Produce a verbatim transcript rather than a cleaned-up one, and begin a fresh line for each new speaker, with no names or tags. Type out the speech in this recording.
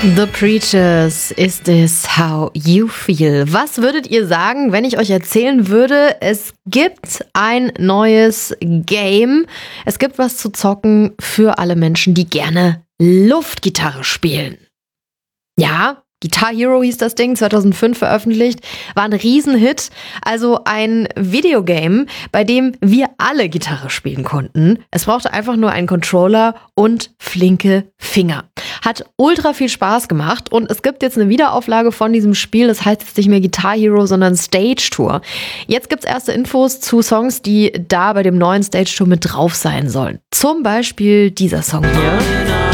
The Preachers, is this how you feel? Was würdet ihr sagen, wenn ich euch erzählen würde, es gibt ein neues Game, es gibt was zu zocken für alle Menschen, die gerne Luftgitarre spielen? Ja, Guitar Hero hieß das Ding, zweitausendfünf veröffentlicht, war ein Riesenhit, also ein Videogame, bei dem wir alle Gitarre spielen konnten. Es brauchte einfach nur einen Controller und flinke Finger. Hat ultra viel Spaß gemacht und es gibt jetzt eine Wiederauflage von diesem Spiel, das heißt jetzt nicht mehr Guitar Hero, sondern Stage Tour. Jetzt gibt's erste Infos zu Songs, die da bei dem neuen Stage Tour mit drauf sein sollen. Zum Beispiel dieser Song hier.